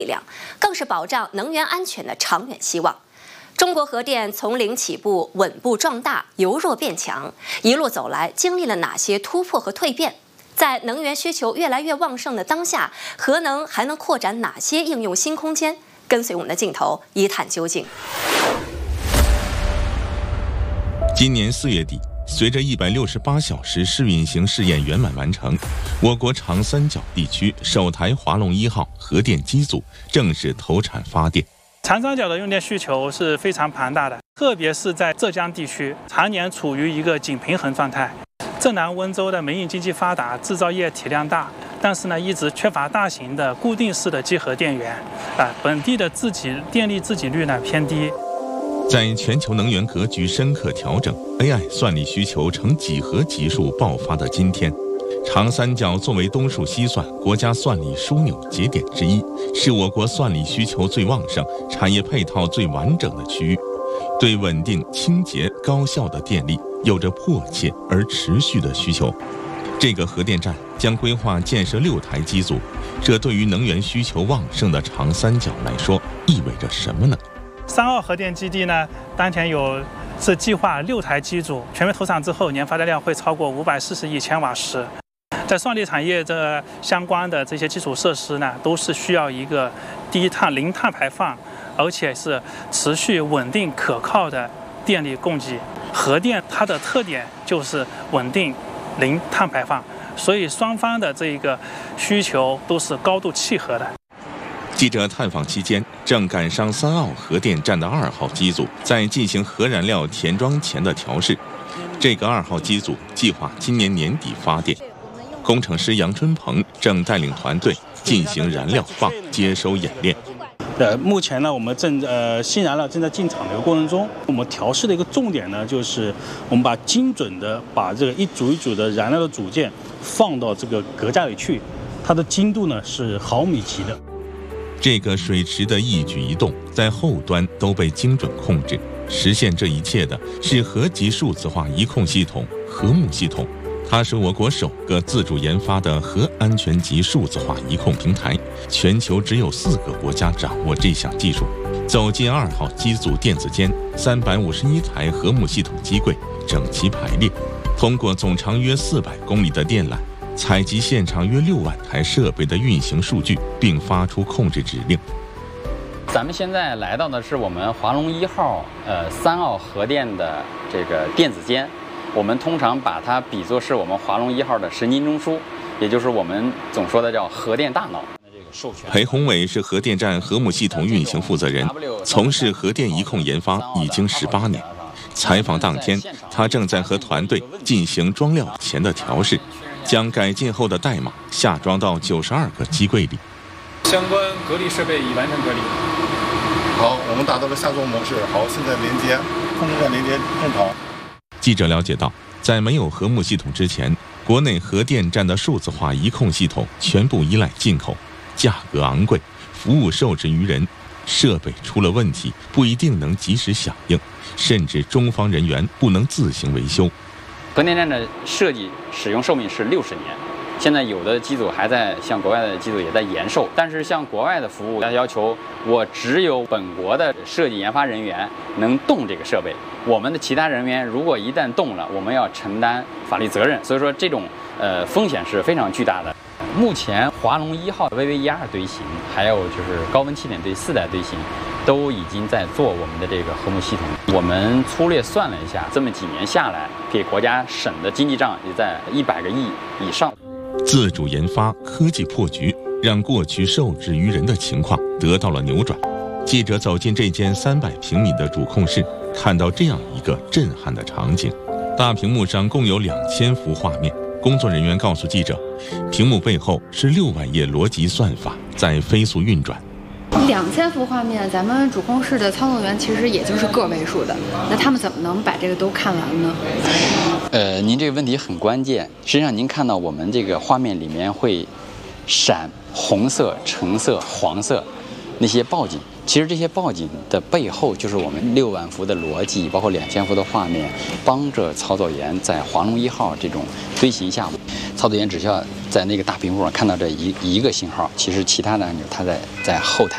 力量，更是保障能源安全的长远希望。中国核电从零起步，稳步壮大，由弱变强，一路走来，经历了哪些突破和蜕变？在能源需求越来越旺盛的当下，核能还能扩展哪些应用新空间？跟随我们的镜头一探究竟。 今年4月底，随着168小时试运行试验圆满完成，我国长三角地区首台华龙1号核电机组正式投产发电。 长三角的用电需求是非常庞大的，特别是在浙江地区，常年处于一个紧平衡状态。浙南温州的民营经济发达，制造业体量大，但是呢，一直缺乏大型的固定式的集合电源，本地的电力自给率呢偏低。 在全球能源格局深刻调整 ，AI 算力需求呈几何级数爆发的今天，长三角作为东数西算国家算力枢纽节点之一，是我国算力需求最旺盛、产业配套最完整的区域，对稳定、清洁、高效的电力有着迫切而持续的需求。这个核电站将规划建设6台机组，这对于能源需求旺盛的长三角来说意味着什么呢 ？3号核电基地呢，当前是计划6台机组，全面投产之后，年发电量会超过540亿千瓦时。在算力产业相关的这些基础设施呢，都是需要一个低碳、零碳排放，而且是持续稳定可靠的电力供给。核电它的特点就是稳定、零碳排放，所以双方的这个需求都是高度契合的。 记者探访期间，正赶上3号核电站的2号机组在进行核燃料填装前的调试。这个2号机组计划今年年底发电。工程师杨春鹏正带领团队进行燃料棒接收演练。 目前呢，我们新燃料正在进场的一个过程中，我们调试的一个重点呢，就是我们精准的把这个一组一组的燃料的组件放到这个隔架里去，它的精度呢是毫米级的。 这个水池的一举一动在后端都被精准控制，实现这一切的是核级数字化一控系统核木系统。它是我国首个自主研发的核安全级数字化一控平台，全球只有4个国家掌握这项技术。走进2号机组电子间，351台核木系统机柜整齐排列，通过总长约400公里的电缆，采集现场约6万台设备的运行数据，并发出控制指令。 咱们现在来到的是我们华龙1号3号核电的这个电子间。我们通常把它比作是我们华龙1号的神经中枢，也就是我们总说的叫核电大脑。 裴宏伟是核电站核木系统运行负责人，从事核电一控研发已经18年。采访当天，他正在和团队进行装料前的调试，将改进后的代码下装到92个机柜里。 相关隔离设备已完成隔离。 好，我们达到了下装模式。好，现在连接，控制站连接正常。 记者了解到，在没有核木系统之前，国内核电站的数字化一控系统全部依赖进口，价格昂贵，服务受制于人，设备出了问题不一定能及时响应，甚至中方人员不能自行维修。 核电站的设计使用寿命是60年，现在有的机组还在，像国外的机组也在延寿，但是像国外的服务要求我只有本国的设计研发人员能动这个设备，我们的其他人员如果一旦动了，我们要承担法律责任，所以说这种风险是非常巨大的。目前华龙1号VV12堆型，还有就是高温气点堆4代堆型，都已经在做我们的这个核木系统。我们粗略算了一下，这么几年下来，给国家省的经济账也在100个亿以上。 自主研发、科技破局，让过去受制于人的情况得到了扭转。记者走进这间300平米的主控室，看到这样一个震撼的场景：大屏幕上共有2000幅画面。工作人员告诉记者，屏幕背后是6万页逻辑算法在飞速运转。 2000幅画面，咱们主控室的操作员其实也就是个位数的，那他们怎么能把这个都看完呢？ 您这个问题很关键。实际上，您看到我们这个画面里面会闪红色、橙色、黄色那些报警，其实这些报警的背后就是我们6万幅的逻辑，包括2000幅的画面，帮着操作员在华龙1号这种飞行项目，操作员只需要在那个大屏幕上看到这一个信号，其实其他的按钮它在后台